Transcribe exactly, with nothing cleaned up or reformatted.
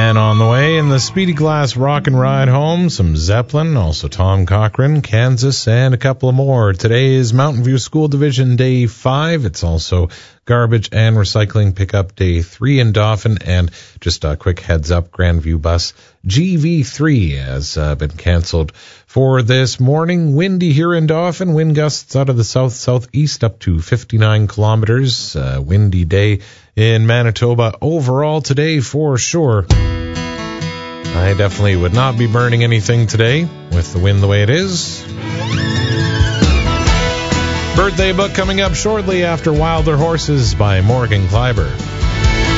Man on the way in the Speedy Glass Rock and Ride home, some Zeppelin, also Tom Cochrane, Kansas, and a couple of more. Today is Mountain View School Division Day five. It's also Garbage and Recycling Pickup Day three in Dauphin. And just a quick heads up, Grandview Bus G V three has uh, been canceled for this morning. Windy here in Dauphin. Wind gusts out of the south-southeast up to fifty-nine kilometers. Uh, windy day in Manitoba overall today for sure. I definitely would not be burning anything today with the wind the way it is. Birthday book coming up shortly after Wilder Horses by Morgan Kleiber.